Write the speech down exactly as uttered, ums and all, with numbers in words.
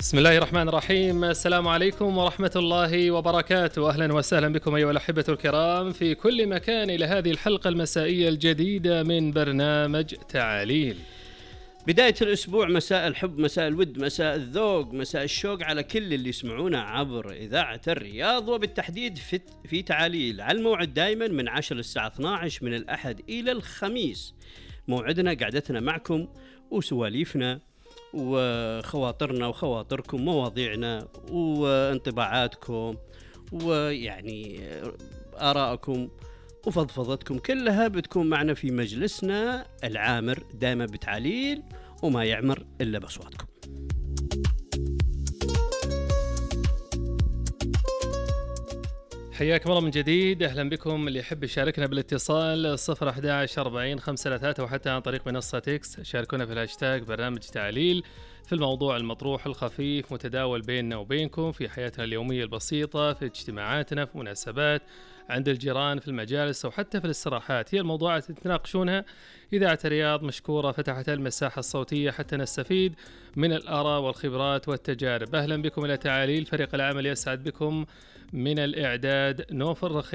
بسم الله الرحمن الرحيم. السلام عليكم ورحمة الله وبركاته. أهلا وسهلا بكم أيها الأحبة الكرام في كل مكان إلى هذه الحلقة المسائية الجديدة من برنامج تعاليل. بداية الأسبوع، مساء الحب، مساء الود، مساء الذوق، مساء الشوق على كل اللي يسمعونا عبر إذاعة الرياض، وبالتحديد في, في تعاليل على الموعد دائما من عشرة للساعة اثني عشر من الأحد إلى الخميس. موعدنا قعدتنا معكم وسواليفنا وخواطرنا وخواطركم، مواضيعنا وانطباعاتكم ويعني آراءكم وفضفضتكم كلها بتكون معنا في مجلسنا العامر دائما بتعليل، وما يعمر إلا بأصواتكم. حياكم الله من جديد. أهلا بكم. اللي يحب يشاركنا بالاتصال صفر أحد عشر أربعين خمسة ثلاثة، وحتى عن طريق منصة تكس شاركونا في الهاشتاج برنامج تعليل في الموضوع المطروح الخفيف متداول بيننا وبينكم في حياتنا اليومية البسيطة، في اجتماعاتنا، في مناسبات، عند الجيران، في المجالس، أو حتى في الاستراحات. هي الموضوعات اللي تناقشونها. إذاعة الرياض مشكورة فتحت المساحة الصوتية حتى نستفيد من الآراء والخبرات والتجارب. أهلا بكم إلى تعاليل. فريق العمل يسعد بكم. من الإعداد نوف الرخي